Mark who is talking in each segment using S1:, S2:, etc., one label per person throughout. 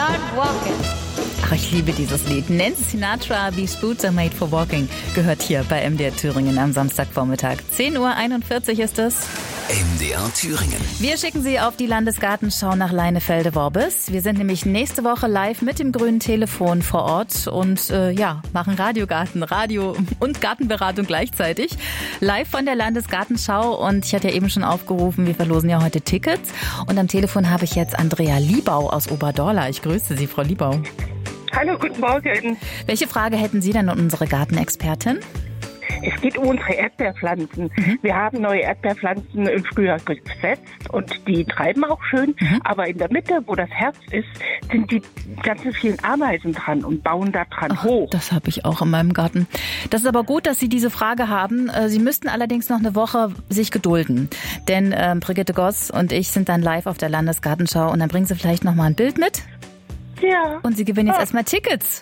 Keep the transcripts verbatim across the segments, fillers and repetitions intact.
S1: start walking.
S2: Ach, ich liebe dieses Lied. Nancy Sinatra, These Boots are made for walking, gehört hier bei M D R Thüringen am Samstagvormittag. zehn Uhr einundvierzig ist es.
S3: M D R Thüringen.
S2: Wir schicken Sie auf die Landesgartenschau nach Leinefelde-Worbis. Wir sind nämlich nächste Woche live mit dem grünen Telefon vor Ort und äh, ja, machen Radiogarten, Radio und Gartenberatung gleichzeitig. Live von der Landesgartenschau und ich hatte ja eben schon aufgerufen, wir verlosen ja heute Tickets. Und am Telefon habe ich jetzt Andrea Liebau aus Oberdorla. Ich grüße Sie, Frau Liebau.
S4: Hallo, guten Morgen.
S2: Welche Frage hätten Sie denn an unsere Gartenexpertin?
S4: Es geht um unsere Erdbeerpflanzen. Mhm. Wir haben neue Erdbeerpflanzen im Frühjahr gesetzt und die treiben auch schön. Mhm. Aber in der Mitte, wo das Herz ist, sind die ganzen vielen Ameisen dran und bauen da dran
S2: Ach,
S4: hoch.
S2: Das habe ich auch in meinem Garten. Das ist aber gut, dass Sie diese Frage haben. Sie müssten allerdings noch eine Woche sich gedulden. Denn äh, Brigitte Goss und ich sind dann live auf der Landesgartenschau und dann bringen Sie vielleicht noch mal ein Bild mit.
S4: Ja.
S2: Und Sie gewinnen jetzt
S4: ja.
S2: erstmal Tickets.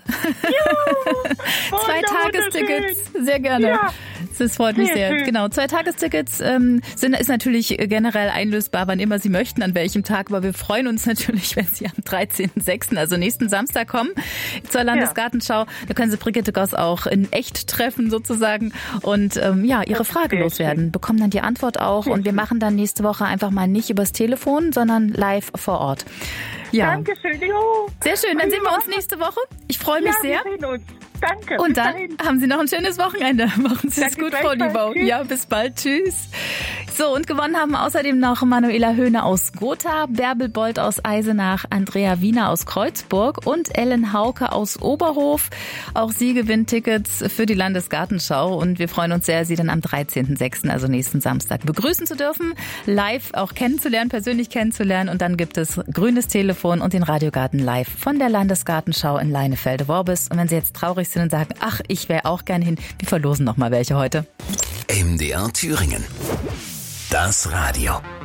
S4: Ja.
S2: Zwei Tagestickets. Sehr gerne.
S4: Ja.
S2: Das freut mich
S4: sehr.
S2: sehr.
S4: Schön.
S2: Genau, zwei Tagestickets ähm, sind ist natürlich generell einlösbar, wann immer Sie möchten, an welchem Tag. Aber wir freuen uns natürlich, wenn Sie am dreizehnten sechsten, also nächsten Samstag, kommen zur Landesgartenschau. Da können Sie Brigitte Goss auch in echt treffen sozusagen und ähm, ja ihre
S4: das
S2: Frage loswerden.
S4: Schön.
S2: Bekommen dann die Antwort auch.
S4: Sehr
S2: und wir
S4: schön.
S2: machen dann nächste Woche einfach mal nicht übers Telefon, sondern live vor Ort. Ja.
S4: Dankeschön. Jo.
S2: Sehr schön, dann sehen wir uns nächste Woche. Ich freue mich
S4: ja,
S2: sehr.
S4: Wir sehen uns. Danke.
S2: Und
S4: bis
S2: dann
S4: dahin.
S2: haben Sie noch ein schönes Wochenende. Machen Sie es
S4: Danke,
S2: gut, Frau Liebau.
S4: Tschüss.
S2: Ja, bis bald. Tschüss. So, und gewonnen haben außerdem noch Manuela Höhne aus Gotha, Bärbel Bold aus Eisenach, Andrea Wiener aus Kreuzburg und Ellen Hauke aus Oberhof. Auch sie gewinnt Tickets für die Landesgartenschau und wir freuen uns sehr, Sie dann am dreizehnten sechsten, also nächsten Samstag, begrüßen zu dürfen, live auch kennenzulernen, persönlich kennenzulernen und dann gibt es grünes Telefon und den Radiogarten live von der Landesgartenschau in Leinefelde-Worbis. Und wenn Sie jetzt traurig sind und sagen, ach, ich wäre auch gern hin, wir verlosen noch mal welche heute.
S3: M D R Thüringen. Das Radio.